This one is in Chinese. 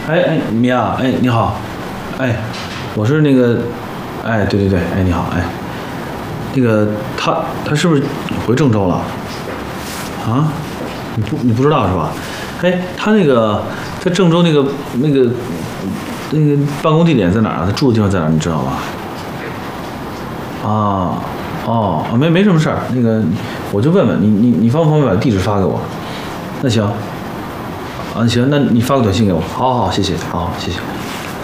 米娅，你好，我是那个，对，你好，那个他是不是回郑州了？啊，你不知道是吧？他那个在郑州那个办公地点在哪儿啊？他住的地方在哪儿？你知道吗？没什么事儿，那个我就问问你方不方便把地址发给我？那行，行，那你发个短信给我。好，谢谢，好，谢谢。